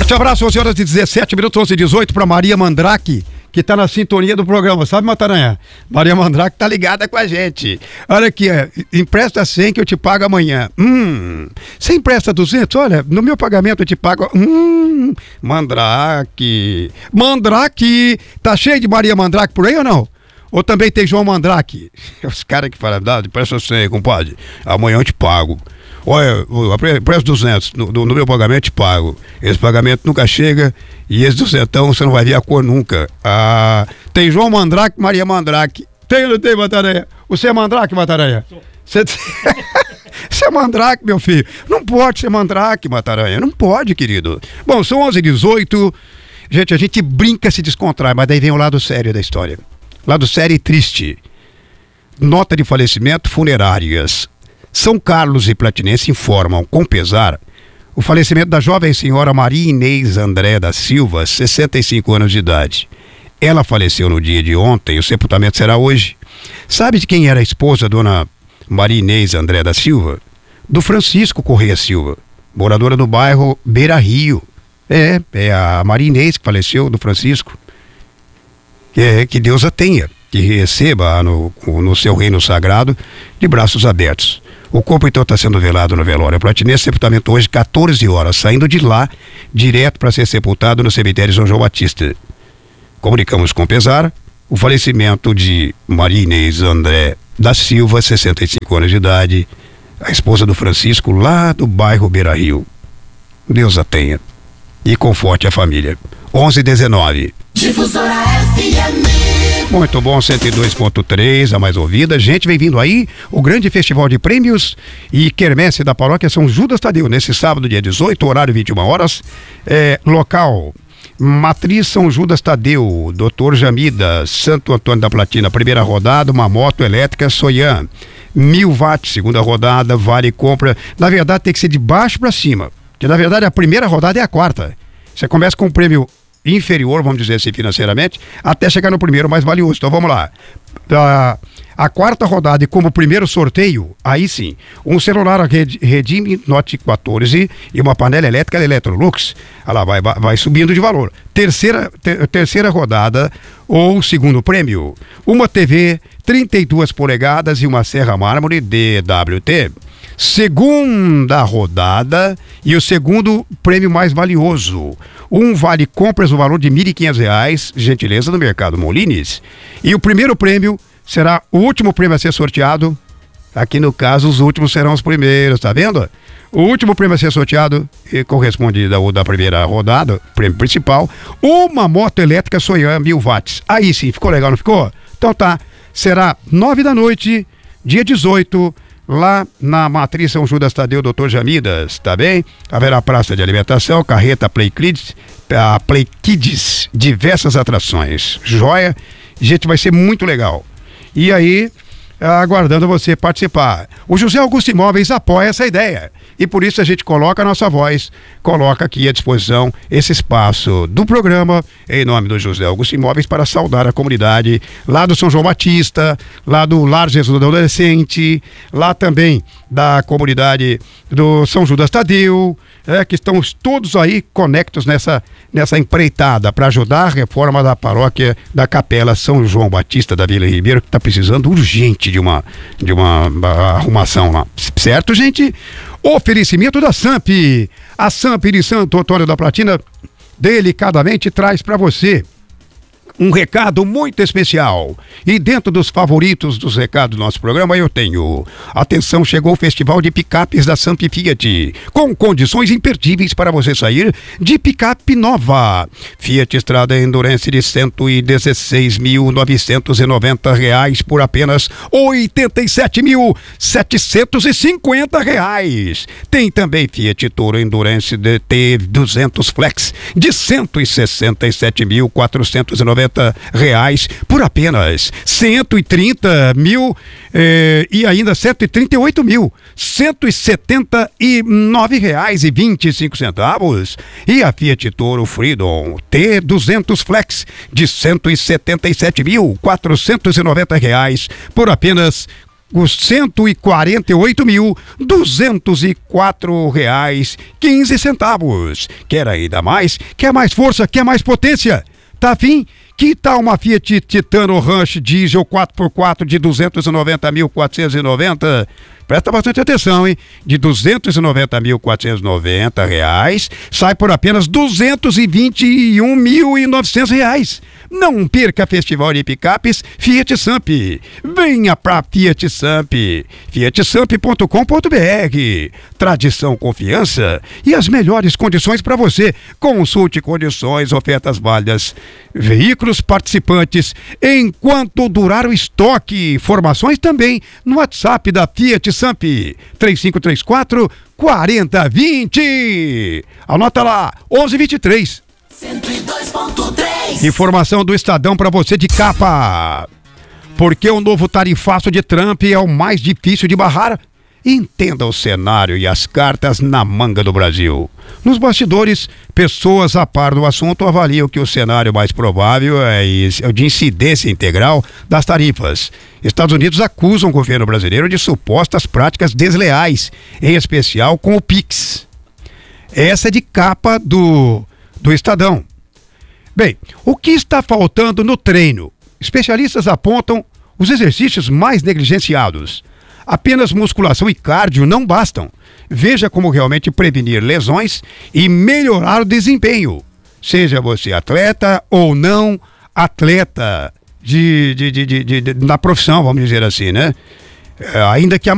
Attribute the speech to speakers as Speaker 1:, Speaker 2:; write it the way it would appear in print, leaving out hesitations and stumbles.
Speaker 1: Forte abraço, 11 horas e 17 minutos, 11 e 18, para Maria Mandrake, que tá na sintonia do programa, sabe, Mataranha? Maria Mandrake tá ligada com a gente. Olha aqui, empresta 100 que eu te pago amanhã. Você empresta 200? Olha, no meu pagamento eu te pago. Mandrake. Mandrake. Tá cheio de Maria Mandrake por aí ou não? Ou também tem João Mandrake? Os caras que falam, empresta 100, compadre. Amanhã eu te pago. Olha, preço 200, no meu pagamento eu te pago. Esse pagamento nunca chega e esse 200 você não vai ver a cor nunca. Tem João Mandrake, Maria Mandrake. Tem ou não tem, Mataranha? Você é Mandrake, Mataranha? Você é Mandrake, meu filho. Não pode ser Mandrake, Mataranha. Não pode, querido. Bom, são 11h18. Gente, a gente brinca, se descontrai, mas daí vem o lado sério da história. Lado sério e triste. Nota de falecimento, funerárias. São Carlos e Platinense informam, com pesar, o falecimento da jovem senhora Maria Inês André da Silva, 65 anos de idade. Ela faleceu no dia de ontem, o sepultamento será hoje. Sabe de quem era a esposa, dona Maria Inês André da Silva? Do Francisco Correia Silva, moradora do bairro Beira Rio. É a Maria Inês que faleceu, do Francisco. Que Deus a tenha, que receba no seu reino sagrado de braços abertos. O corpo então está sendo velado no velório Platinense, sepultamento hoje 14 horas, saindo de lá direto para ser sepultado no cemitério São João Batista. Comunicamos com pesar o falecimento de Maria Inês André da Silva, 65 anos de idade, a esposa do Francisco, lá do bairro Beira Rio. Deus a tenha e conforte a família. 11h19.
Speaker 2: Difusora FM.
Speaker 1: Muito bom, 102.3, a mais ouvida. Gente, vem vindo aí o grande festival de prêmios e quermesse da paróquia São Judas Tadeu, nesse sábado, dia 18, horário 21 horas. Local, Matriz São Judas Tadeu, Dr. Jamida, Santo Antônio da Platina, primeira rodada, uma moto elétrica Soyan, 1000 watts, segunda rodada, vale compra. Na verdade, tem que ser de baixo para cima, porque na verdade a primeira rodada é a quarta. Você começa com um prêmio inferior, vamos dizer assim, financeiramente, até chegar no primeiro mais valioso. Então vamos lá. A quarta rodada e como primeiro sorteio, aí sim, um celular Redmi Note 14 e uma panela elétrica Electrolux. Ela vai subindo de valor. Terceira rodada, ou segundo prêmio, uma TV 32 polegadas e uma serra mármore DWT. Segunda rodada e o segundo prêmio mais valioso, um vale compras no valor de R$ 1.500, gentileza do Mercado Molines. E o primeiro prêmio será o último prêmio a ser sorteado. Aqui no caso os últimos serão os primeiros, tá vendo? O último prêmio a ser sorteado corresponde da primeira rodada, prêmio principal, uma moto elétrica Soyan 1000 watts. Aí sim, ficou legal, não ficou? Então tá, será 9h, dia 18, lá na Matriz São Judas Tadeu, Dr. Jamidas, tá bem? Haverá praça de alimentação, carreta Play Kids, diversas atrações. Joia? Gente, vai ser muito legal. E aí, aguardando você participar. O José Augusto Imóveis apoia essa ideia. E por isso a gente coloca a nossa voz, coloca aqui à disposição esse espaço do programa, em nome do José Augusto Imóveis, para saudar a comunidade lá do São João Batista, lá do Lar Jesus do Adolescente, lá também da comunidade do São Judas Tadeu, que estão todos aí conectos nessa empreitada para ajudar a reforma da paróquia da Capela São João Batista da Vila Ribeiro, que está precisando urgente de uma arrumação lá. Certo, gente? Oferecimento da SAMP. A SAMP de Santo Antônio da Platina delicadamente traz para você um recado muito especial. E dentro dos favoritos dos recados do nosso programa eu tenho: atenção, chegou o Festival de Picapes da Samp Fiat, com condições imperdíveis para você sair de picape nova. Fiat Strada Endurance de R$ 116.990 por apenas R$ 87.750. Tem também Fiat Toro Endurance DT 200 Flex de R$ 167.490 por apenas 130 mil e ainda 138 mil R$179,25. E a Fiat Toro Freedom T200 Flex de R$ 177.490 por apenas os R$148.204,15. Quer ainda mais? Quer mais força? Quer mais potência? Tá afim? Que tal uma Fiat Titano Ranch Diesel 4x4 de 290.490? Presta bastante atenção, hein? De R$290.490, sai por apenas R$221.900. Não perca Festival de Picapes Fiat Samp. Venha pra Fiat Samp. fiatsamp.com.br. Tradição, confiança e as melhores condições para você. Consulte condições, ofertas válidas. Veículos participantes enquanto durar o estoque. Informações também no WhatsApp da Fiat Samp. 3534-4020. Anota lá, 1123.
Speaker 2: 102.3.
Speaker 1: Informação do Estadão para você de capa. Porque o novo tarifaço de Trump é o mais difícil de barrar? Entenda o cenário e as cartas na manga do Brasil. Nos bastidores, pessoas a par do assunto avaliam que o cenário mais provável é o de incidência integral das tarifas. Estados Unidos acusam o governo brasileiro de supostas práticas desleais, em especial com o Pix. Essa é de capa do Estadão. Bem, o que está faltando no treino? Especialistas apontam os exercícios mais negligenciados. Apenas musculação e cardio não bastam. Veja como realmente prevenir lesões e melhorar o desempenho. Seja você atleta ou não atleta na profissão, vamos dizer assim, né? Ainda que a